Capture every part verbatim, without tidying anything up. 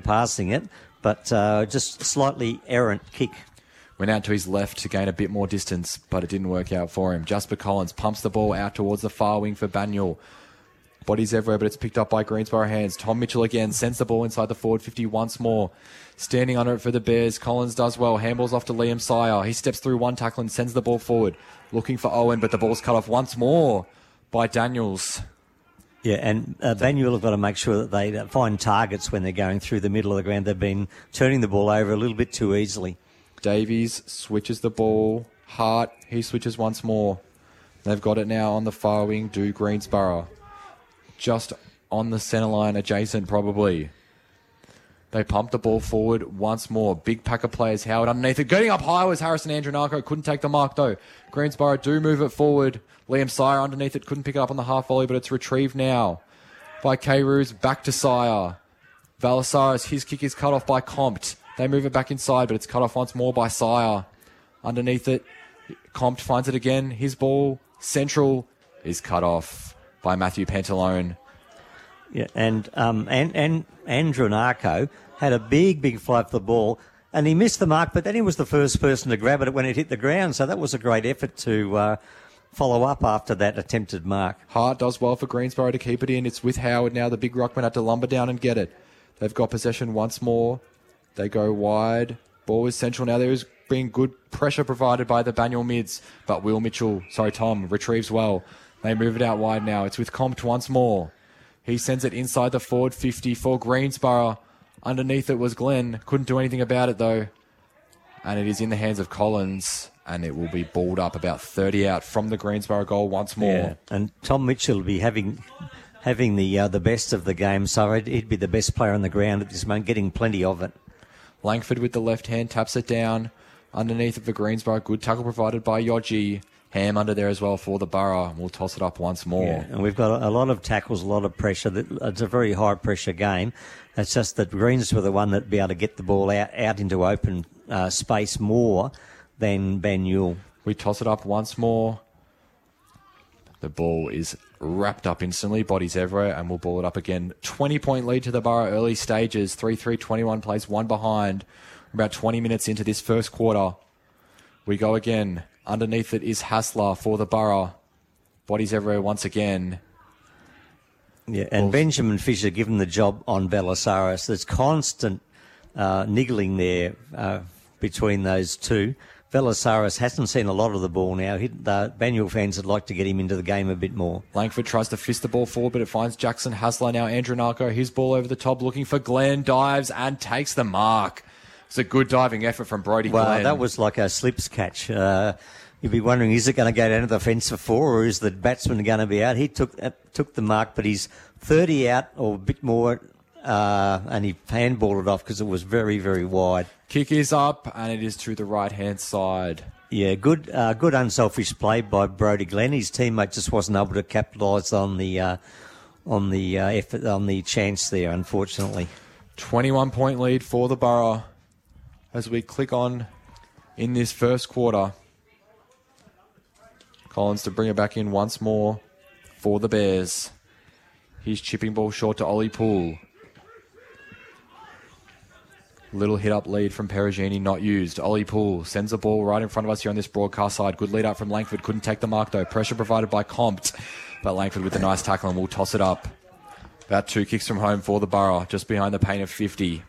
passing it, but uh, just slightly errant kick. Went out to his left to gain a bit more distance, but it didn't work out for him. Jasper Collins pumps the ball out towards the far wing for Banyul. Bodies everywhere, but it's picked up by Greensborough hands. Tom Mitchell again sends the ball inside the forward fifty once more. Standing under it for the Bears. Collins does well. Handballs off to Liam Sire. He steps through one tackle and sends the ball forward. Looking for Owen, but the ball's cut off once more by Daniels. Yeah, and uh, Banyul have got to make sure that they uh, find targets when they're going through the middle of the ground. They've been turning the ball over a little bit too easily. Davies switches the ball. Hart, he switches once more. They've got it now on the far wing. Do Greensborough. Just on the centre line, adjacent probably. They pump the ball forward once more. Big pack of players. Howard underneath it. Getting up high was Harrison Andronako. Couldn't take the mark though. Greensborough do move it forward. Liam Sire underneath it. Couldn't pick it up on the half volley, but it's retrieved now by K-Roos. Back to Sire. Valasaris, his kick is cut off by Compt. They move it back inside, but it's cut off once more by Sire. Underneath it, Compt finds it again. His ball, central, is cut off by Matthew Pantalone. Yeah, and um, and and Andronako had a big, big flight for the ball, and he missed the mark, but then he was the first person to grab it when it hit the ground, so that was a great effort to uh, follow up after that attempted mark. Hart does well for Greensborough to keep it in. It's with Howard now. The big ruckman had to lumber down and get it. They've got possession once more. They go wide. Ball is central now. There is being good pressure provided by the Banyul mids, but Will Mitchell, sorry, Tom, retrieves well. They move it out wide now. It's with Compt once more. He sends it inside the forward fifty for Greensborough. Underneath it was Glenn. Couldn't do anything about it, though. And it is in the hands of Collins, and it will be balled up about thirty out from the Greensborough goal once more. Yeah, and Tom Mitchell will be having having the uh, the best of the game, so he'd be the best player on the ground at this moment, getting plenty of it. Langford with the left hand taps it down. Underneath it for Greensborough. Good tackle provided by Yoji. Ham under there as well for the Borough. We'll toss it up once more. Yeah, and we've got a lot of tackles, a lot of pressure. It's a very high-pressure game. It's just that Greens were the one that would be able to get the ball out, out into open uh, space more than Banyul. We toss it up once more. The ball is wrapped up instantly, bodies everywhere, and we'll ball it up again. twenty-point lead to the Borough early stages. three three twenty-one plays, one behind. About twenty minutes into this first quarter. We go again. Underneath it is Hassler for the Borough. Bodies everywhere once again. Yeah, and Balls. Benjamin Fisher given the job on Bellasaris. There's constant uh, niggling there uh, between those two. Bellasaris hasn't seen a lot of the ball now. He, the Banyul fans would like to get him into the game a bit more. Langford tries to fist the ball forward, but it finds Jackson Hassler now. Andrew Narco, his ball over the top, looking for Glenn, dives and takes the mark. It's a good diving effort from Brody well, Glenn. Well, that was like a slips catch. Uh, you'd be wondering, is it going to go down to the fence for four, or is the batsman going to be out? He took uh, took the mark, but he's thirty out or a bit more, uh, and he handballed it off because it was very, very wide. Kick is up, and it is to the right-hand side. Yeah, good uh, good unselfish play by Brody Glenn. His teammate just wasn't able to capitalise on the uh, on the uh, effort, on the chance there, unfortunately. twenty-one point lead for the Borough. As we click on in this first quarter. Collins to bring it back in once more for the Bears. He's chipping ball short to Ollie Poole. Little hit-up lead from Perugini, not used. Ollie Poole sends the ball right in front of us here on this broadcast side. Good lead up from Langford. Couldn't take the mark, though. Pressure provided by Compt. But Langford with a nice tackle, and we'll toss it up. About two kicks from home for the Borough, just behind the paint of fifty.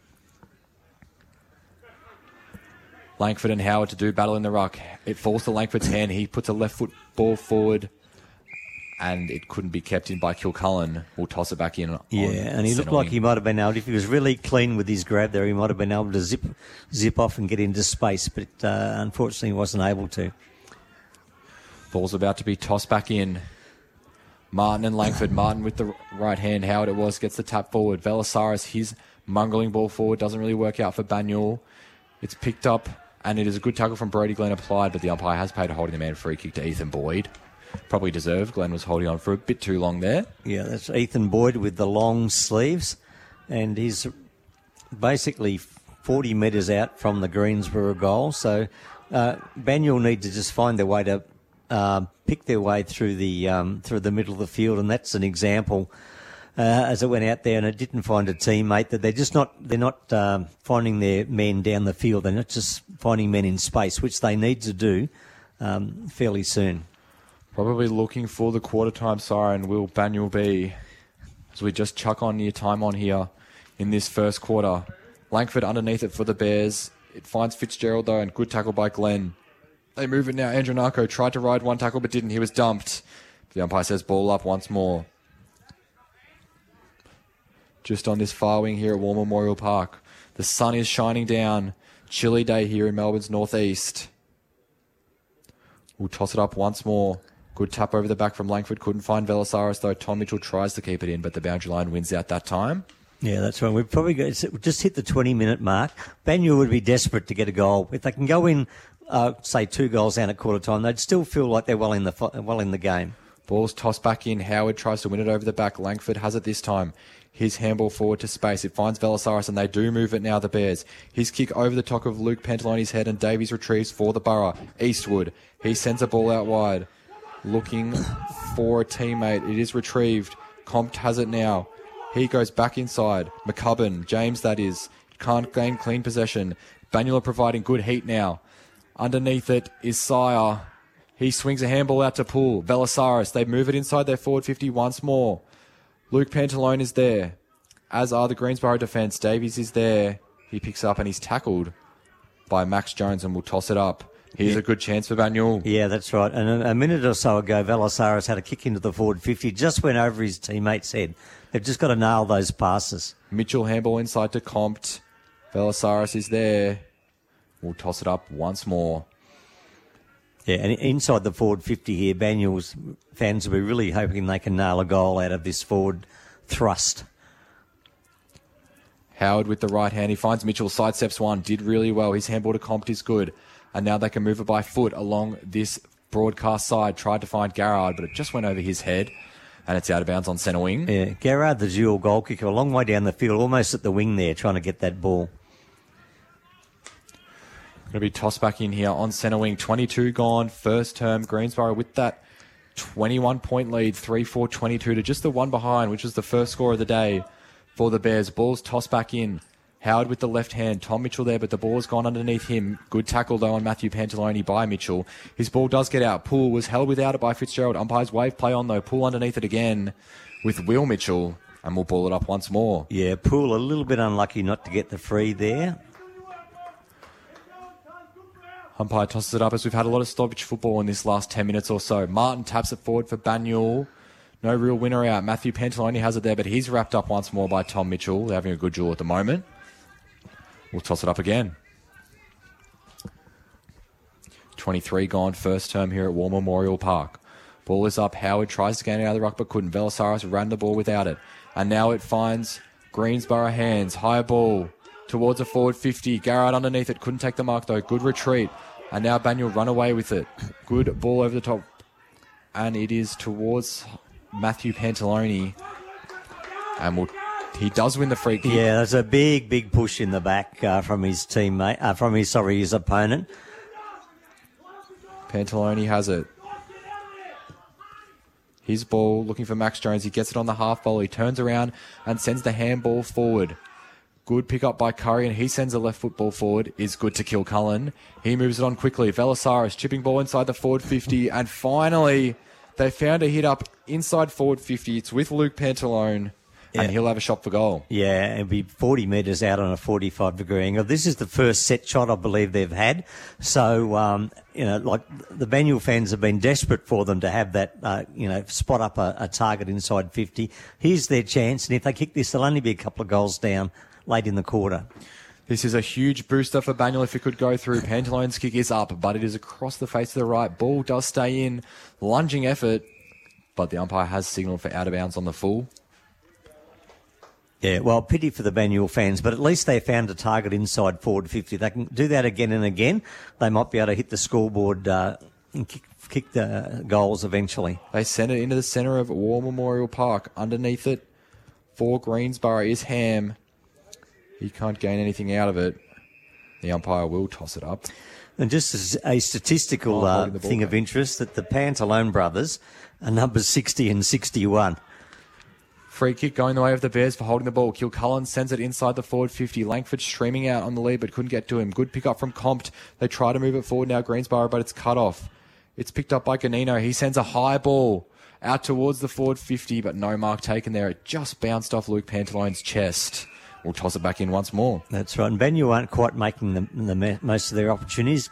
Langford and Howard to do battle in the ruck. It falls to Langford's hand. He puts a left foot ball forward, and it couldn't be kept in by Kilcullen. We'll toss it back in. Yeah, and he looked like he might have been able, if he was really clean with his grab there, he might have been able to zip zip off and get into space, but uh, unfortunately he wasn't able to. Ball's about to be tossed back in. Martin and Langford. Martin with the right hand. Howard it was, gets the tap forward. Velasaris, his mungling ball forward, doesn't really work out for Banyul. It's picked up. And it is a good tackle from Brody Glenn applied, but the umpire has paid a holding the man free kick to Ethan Boyd. Probably deserved. Glenn was holding on for a bit too long there. Yeah, that's Ethan Boyd with the long sleeves. And he's basically forty metres out from the Greensborough goal. So uh, Banyul need to just find their way to uh, pick their way through the um, through the middle of the field. And that's an example uh, as it went out there and it didn't find a teammate. That they're just not they're not um, finding their men down the field. They're not just finding men in space, which they need to do um, fairly soon. Probably looking for the quarter time siren. Will Banyule be? As we just chuck on your time on here in this first quarter. Langford underneath it for the Bears. It finds Fitzgerald though, and good tackle by Glenn. They move it now. Andrew Narco tried to ride one tackle but didn't. He was dumped. The umpire says ball up once more. Just on this far wing here at War Memorial Park. The sun is shining down. Chilly day here in Melbourne's northeast. We'll toss it up once more. Good tap over the back from Langford. Couldn't find Velasaris though. Tom Mitchell tries to keep it in, but the boundary line wins out that time. Yeah, that's right. We've probably got, just hit the twenty-minute mark. Banyule would be desperate to get a goal. If they can go in, uh, say, two goals down at quarter time, they'd still feel like they're well in the well in the game. Ball's tossed back in. Howard tries to win it over the back. Langford has it this time. His handball forward to space. It finds Velasaris, and they do move it now, the Bears. His kick over the top of Luke Pantaloni's head, and Davies retrieves for the Borough. Eastwood. He sends a ball out wide. Looking for a teammate. It is retrieved. Compt has it now. He goes back inside. McCubbin, James that is, can't gain clean possession. Banyule providing good heat now. Underneath it is Sire. He swings a handball out to Poole. Velasaris, they move it inside their forward fifty once more. Luke Pantalone is there, as are the Greensboro defence. Davies is there. He picks up and he's tackled by Max Jones and will toss it up. Here's yeah. a good chance for Banyule. Yeah, that's right. And a, a minute or so ago, Velasaris had a kick into the forward fifty, just went over his teammate's head. They've just got to nail those passes. Mitchell handball inside to Compt. Velasaris is there. We'll toss it up once more. Yeah, and inside the forward fifty here, Banyule's fans will be really hoping they can nail a goal out of this forward thrust. Howard with the right hand. He finds Mitchell, sidesteps one, did really well. His handball to Compt is good. And now they can move it by foot along this broadcast side. Tried to find Garrard, but it just went over his head. And it's out of bounds on centre wing. Yeah, Garrard, the dual goal kicker, a long way down the field, almost at the wing there, trying to get that ball. Going to be tossed back in here on centre wing. twenty-two gone, first term. Greensboro with that twenty-one point lead, three four twenty-two to just the one behind, which was the first score of the day for the Bears. Ball's tossed back in. Howard with the left hand. Tom Mitchell there, but the ball's gone underneath him. Good tackle, though, on Matthew Pantalone by Mitchell. His ball does get out. Poole was held without it by Fitzgerald. Umpires wave play on, though. Poole underneath it again with Will Mitchell, and we'll ball it up once more. Yeah, Poole a little bit unlucky not to get the free there. Umpire tosses it up as we've had a lot of stoppage football in this last ten minutes or so. Martin taps it forward for Banyule. No real winner out. Matthew Pantalone has it there, but he's wrapped up once more by Tom Mitchell. They're having a good duel at the moment. We'll toss it up again. twenty-three gone, first term here at War Memorial Park. Ball is up. Howard tries to gain it out of the ruck, but couldn't. Velasaris ran the ball without it. And now it finds Greensboro hands. High ball towards a forward fifty. Garrard underneath it. Couldn't take the mark, though. Good retreat. And now Banyule run away with it. Good ball over the top. And it is towards Matthew Pantalone. And we'll He does win the free kick. Yeah, there's a big, big push in the back uh, from his teammate, uh, from his sorry, his opponent. Pantalone has it. His ball, looking for Max Jones. He gets it on the half volley. He turns around and sends the handball forward. Good pick up by Curry, and he sends a left foot ball forward. Is good to kill Cullen. He moves it on quickly. Velasaris chipping ball inside the forward fifty, and finally they found a hit up inside forward fifty. It's with Luke Pantalone. Yeah. And he'll have a shot for goal. Yeah, it'll be forty metres out on a forty-five degree angle. This is the first set shot I believe they've had. So, um, you know, like the Banyule fans have been desperate for them to have that, uh, you know, spot up a, a target inside fifty. Here's their chance, and if they kick this, they'll only be a couple of goals down late in the quarter. This is a huge booster for Banyule if it could go through. Pantalone's kick is up, but it is across the face to the right. Ball does stay in. Lunging effort, but the umpire has signalled for out of bounds on the full. Yeah, well, pity for the Banyule fans, but at least they found a target inside forward fifty. They can do that again and again. They might be able to hit the scoreboard uh, and kick, kick the goals eventually. They send it into the centre of War Memorial Park. Underneath it for Greensboro is Ham. He can't gain anything out of it. The umpire will toss it up. And just as a statistical oh, uh, thing of interest, that the Pantalone brothers are numbers sixty and sixty-one. Free kick going the way of the Bears for holding the ball. Kilcullen sends it inside the forward fifty. Langford streaming out on the lead but couldn't get to him. Good pick up from Compt. They try to move it forward now, Greensboro, but it's cut off. It's picked up by Ganino. He sends a high ball out towards the forward fifty, but no mark taken there. It just bounced off Luke Pantalone's chest. We'll toss it back in once more. That's right. And Banu aren't quite making the, the most of their opportunities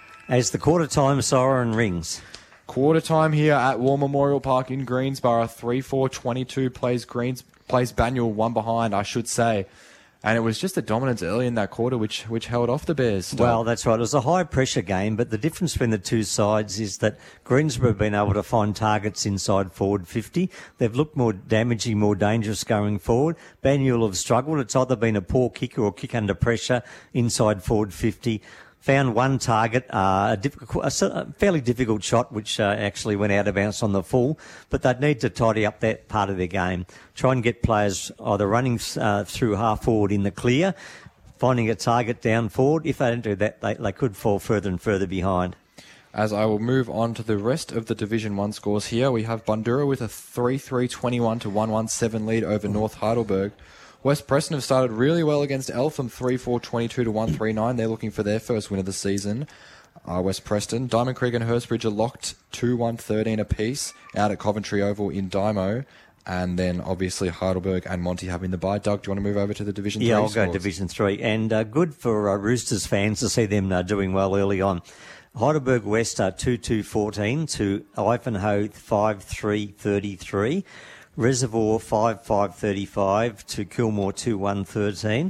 as the quarter time siren rings. Quarter time here at War Memorial Park in Greensboro. three four twenty-two plays Greens plays Banyule, one behind, I should say. And it was just the dominance early in that quarter which which held off the Bears. Still. Well, that's right. It was a high-pressure game, but the difference between the two sides is that Greensboro have been able to find targets inside forward fifty. They've looked more damaging, more dangerous going forward. Banyule have struggled. It's either been a poor kick or a kick under pressure inside forward fifty. Found one target, uh, a, difficult, a fairly difficult shot, which uh, actually went out of bounds on the full. But they'd need to tidy up that part of their game. Try and get players either running uh, through half forward in the clear, finding a target down forward. If they don't do that, they, they could fall further and further behind. As I will move on to the rest of the Division one scores here, we have Bundoora with a three three twenty-one to one one seven lead over North Heidelberg. West Preston have started really well against Eltham, three four twenty-two to one three nine. They're looking for their first win of the season. Uh, West Preston, Diamond Creek and Hurstbridge are locked two one thirteen apiece out at Coventry Oval in Dymo. And then, obviously, Heidelberg and Monty having the bye. Doug, do you want to move over to the Division yeah, three I'll scores? go Division three. And uh, good for uh, Roosters fans to see them uh, doing well early on. Heidelberg West are two two fourteen to Ivanhoe five three thirty-three. Reservoir five five thirty-five to Kilmore two one thirteen.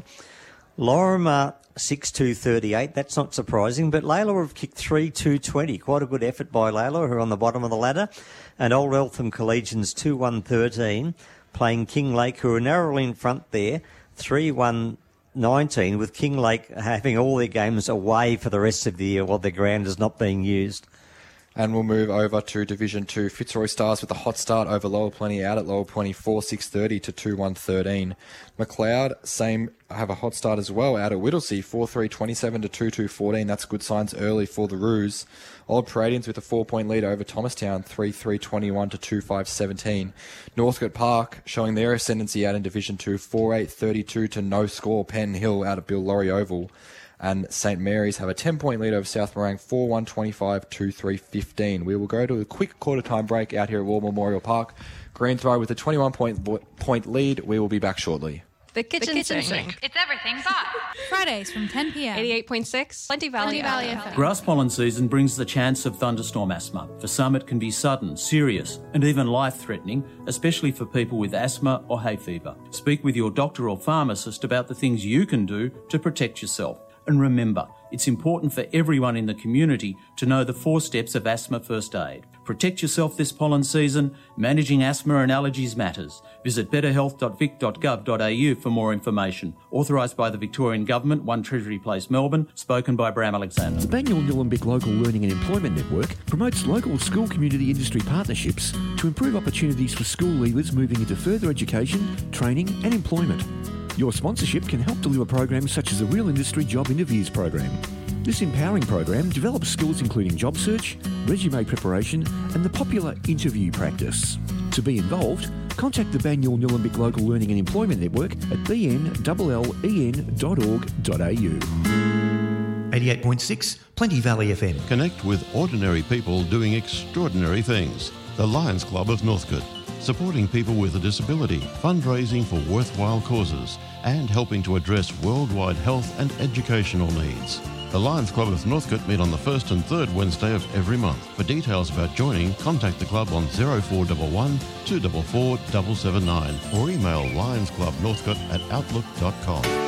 Lorimer six two thirty-eight. That's not surprising, but Layla have kicked three two twenty. Quite a good effort by Layla, who are on the bottom of the ladder. And Old Eltham Collegians two one thirteen, playing King Lake, who are narrowly in front there, three one nineteen, with King Lake having all their games away for the rest of the year while their ground is not being used. And we'll move over to Division two. Fitzroy Stars with a hot start over Lower Plenty out at Lower Plenty, four six thirty to two one thirteen. McLeod, same, have a hot start as well out at Whittlesea, four three twenty-seven to two two fourteen. That's good signs early for the Roos. Old Paradians with a four-point lead over Thomastown, three three twenty-one to two five seventeen. Northcote Park showing their ascendancy out in Division two, four eight thirty-two to no score. Penn Hill out at Bill Laurie Oval. And St Mary's have a ten-point lead over South Morang, four one twenty-five, two three fifteen. We will go to a quick quarter-time break out here at War Memorial Park. Greensboro with a twenty-one-point point lead. We will be back shortly. The kitchen, the kitchen sink. sink. It's everything but. Fridays from ten p.m. eighty-eight point six. Plenty Valley, Plenty Valley F M. Grass pollen season brings the chance of thunderstorm asthma. For some, it can be sudden, serious, and even life-threatening, especially for people with asthma or hay fever. Speak with your doctor or pharmacist about the things you can do to protect yourself. And remember, it's important for everyone in the community to know the four steps of asthma first aid. Protect yourself this pollen season. Managing asthma and allergies matters. Visit better health dot vic dot gov dot a u for more information. Authorised by the Victorian Government, one Treasury Place, Melbourne. Spoken by Bram Alexander. The Banyule Nillumbik Local Learning and Employment Network promotes local school community industry partnerships to improve opportunities for school leavers moving into further education, training and employment. Your sponsorship can help deliver programs such as the Real Industry Job Interviews program. This empowering program develops skills including job search, resume preparation and the popular interview practice. To be involved, contact the Banyule Nillumbik Local Learning and Employment Network at b n l l e n dot org dot a u. eighty-eight point six, Plenty Valley F M. Connect with ordinary people doing extraordinary things. The Lions Club of Northcote. Supporting people with a disability, fundraising for worthwhile causes, and helping to address worldwide health and educational needs. The Lions Club of Northcote meet on the first and third Wednesday of every month. For details about joining, contact the club on oh four one one, two four four, seven seven nine or email lions club northcote at outlook dot com.